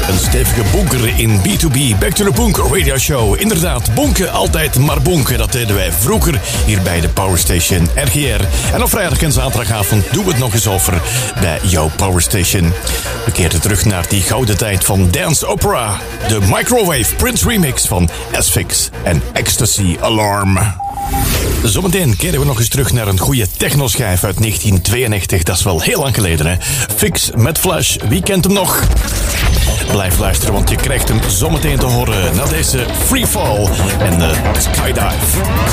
Een stevige bonker in B2B Back to the Bonk Radio Show. Inderdaad, bonken, altijd maar bonken. Dat deden wij vroeger hier bij de Powerstation RGR. En op vrijdag en zaterdagavond doen we het nog eens over bij jouw Powerstation. We keren terug naar die gouden tijd van Dance Opera. De Microwave Prince remix van S-Fix en Ecstasy Alarm. Zometeen keren we nog eens terug naar een goede technoschijf uit 1992. Dat is wel heel lang geleden, hè? Fix met Flash, wie kent hem nog? Blijf luisteren, want je krijgt hem zometeen te horen na deze Freefall en de Skydive.